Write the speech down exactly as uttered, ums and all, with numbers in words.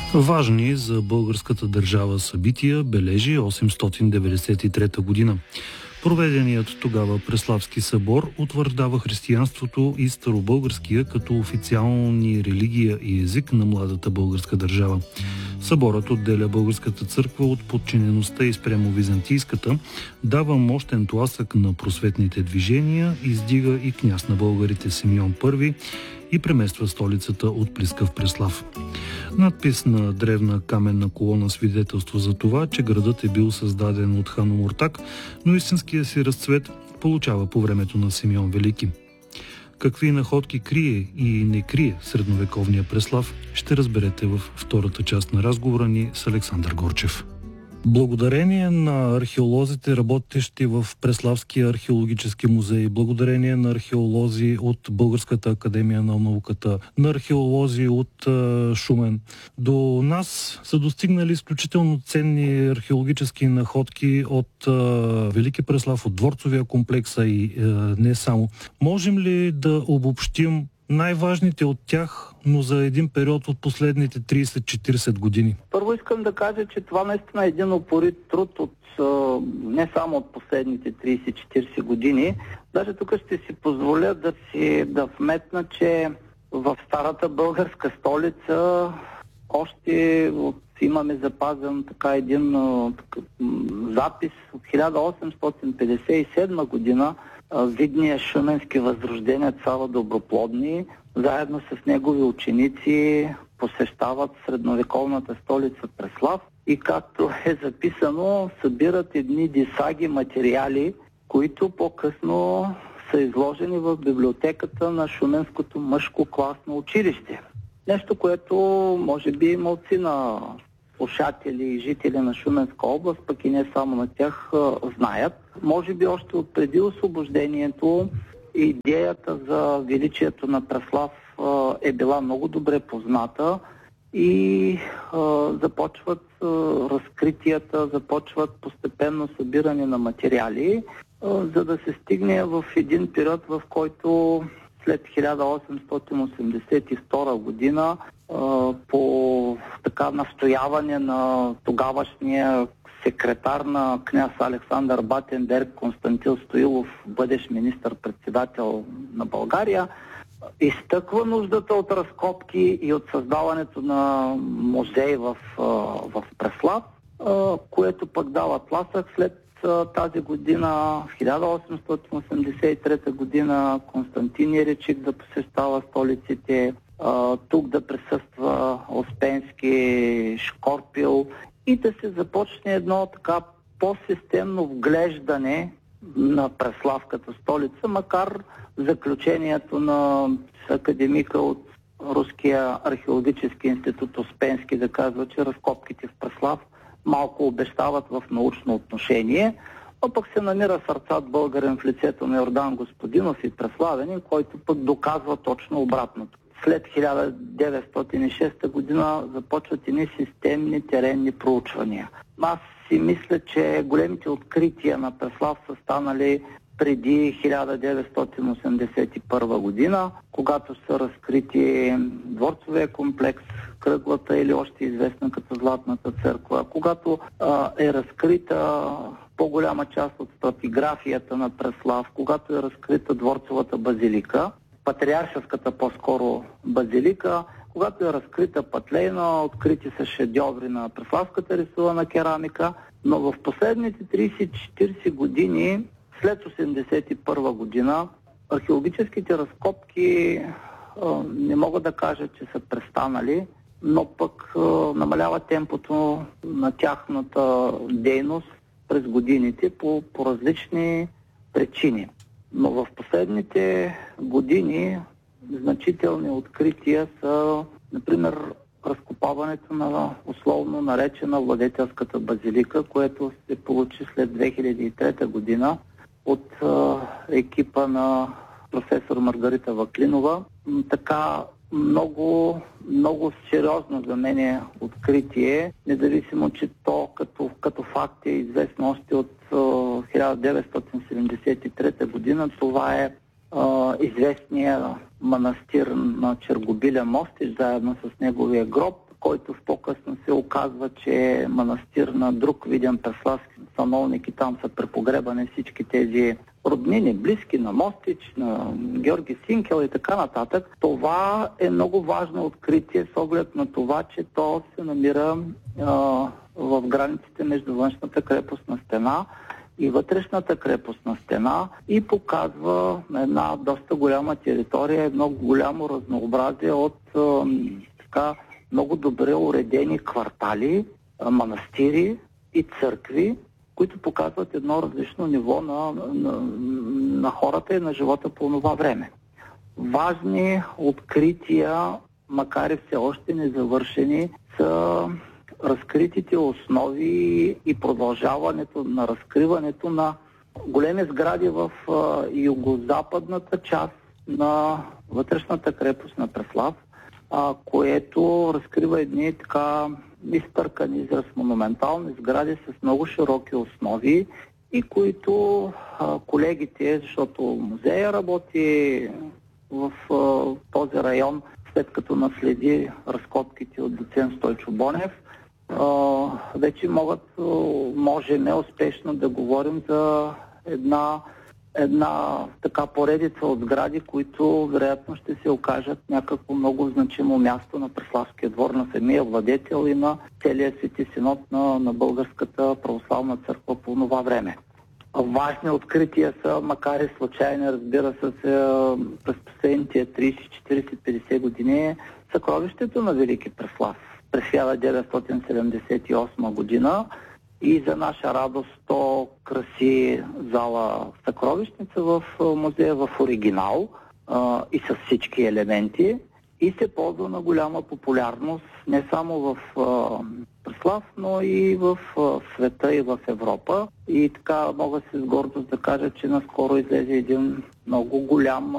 Важни за българската държава събития бележи осемстотин деветдесет и трета година. Проведеният тогава Преславски събор утвърждава християнството и старобългарския като официални религия и език на младата българска държава. Съборът отделя българската църква от подчинеността и спрямо византийската, дава мощен тласък на просветните движения, издига и княз на българите Симеон Първи и премества столицата от Плиска в Преслав. Надпис на древна каменна колона свидетелство за това, че градът е бил създаден от хан Омуртаг, но истинския си разцвет получава по времето на Симеон Велики. Какви находки крие и не крие средновековния Преслав, ще разберете във втората част на разговора ни с Александър Горчев. Благодарение на археолозите, работещи в Преславския археологически музей, благодарение на археолози от Българската академия на науката, на археолози от е, Шумен, до нас са достигнали изключително ценни археологически находки от е, Велики Преслав, от Дворцовия комплекс, и е, не само. Можем ли да обобщим най-важните от тях, но за един период от последните трийсет-четирийсет години? Първо искам да кажа, че това наистина е един упорит труд от не само от последните трийсет-четирийсет години. Даже тук ще си позволя да си да вметна, че в старата българска столица още от, имаме запазен така един така, запис от хиляда осемстотин петдесет и седма година. Видният шуменски възрожденец Сава Доброплодни, заедно с негови ученици, посещават средновековната столица Преслав и, както е записано, събират едни дисаги материали, които по-късно са изложени в библиотеката на Шуменското мъжко класно училище. Нещо, което може би малци на слушатели и жители на Шуменска област, пък и не само на тях, знаят. Може би още от преди освобождението идеята за величието на Преслав е била много добре позната и а, започват а, разкритията, започват постепенно събиране на материали, а, за да се стигне в един период, в който след хиляда осемстотин осемдесет и втора година а, по така настояване на тогавашния секретар на княз Александър Батенберг Константин Стоилов, бъдещ министър-председател на България, изтъква нуждата от разкопки и от създаването на музей в, в Преслав, което пък дава тласък. След тази година, в хиляда осемстотин осемдесет и трета година, Константин Еречик да посещава столиците, тук да присъства Успенски, Шкорпил и да се започне едно така по-системно вглеждане на Преславската столица, макар заключението на академика от Руския археологически институт Успенски да казва, че разкопките в Преслав малко обещават в научно отношение, а пък се намира сърцат българин в лицето на Йордан Господинов и преславянин, който пък доказва точно обратното. След хиляда деветстотин и шеста година започват едни системни теренни проучвания. Аз си мисля, че големите открития на Преслав са станали преди хиляда деветстотин осемдесет и първа година, когато са разкрити Дворцовия комплекс, Кръглата или още известна като Златната църква, когато а, е разкрита по-голяма част от стратиграфията на Преслав, когато е разкрита Дворцовата базилика, патриаршеската по-скоро базилика, когато е разкрита Пътлейна, открити са шедьоври на преславската рисувана керамика, но в последните трийсет-четирийсет години, след осемдесет и първа година, археологическите разкопки а, не мога да кажа, че са престанали, но пък а, намалява темпото на тяхната дейност през годините по, по различни причини. Но в последните години значителни открития са, например, разкопаването на условно наречена Владетелската базилика, което се получи след две хиляди и трета година от а, екипа на професор Маргарита Ваклинова. Така много, много сериозно за мен е откритие, независимо, че то като, като факт е известно още от а, хиляда деветстотин седемдесет и трета година. Това е а, известния манастир на Чергобиля Мостич, заедно с неговия гроб. който в по-късно се оказва, че е манастир на друг виден преславски сановник и там са препогребани всички тези роднини, близки на Мостич, на Георги Синкел и така нататък. Това е много важно откритие с оглед на това, че то се намира а, в границите между външната крепостна стена и вътрешната крепостна стена и показва на една доста голяма територия, едно голямо разнообразие от а, така много добре уредени квартали, а, манастири и църкви, които показват едно различно ниво на, на, на хората и на живота по това време. Важни открития, макар и все още незавършени, са разкритите основи и продължаването на разкриването на големи сгради в а, югозападната част на вътрешната крепост на Преслав, а, което разкрива едни така изтъркани израз монументални сгради с много широки основи и които а, колегите, защото музея работи в а, този район, след като наследи разкопките от доцент Стойчо Бонев, а, вече могат, може неуспешно да говорим за една една така поредица от сгради, които вероятно ще се окажат някакво много значимо място на Преславския двор, на самия владетел и на целия Свети Синод на, на Българската православна църква по това време. Важни открития са, макар и случайни, разбира се, през последните трийсет, четирийсет, петдесет години, съкровището на Велики Преслав през хиляда деветстотин седемдесет и осма година. И за наша радост то краси зала съкровищница в музея в оригинал а, и с всички елементи и се ползва на голяма популярност не само в а, Преслав, но и в а, света и в Европа. И така мога се с гордост да кажа, че наскоро излезе един много голям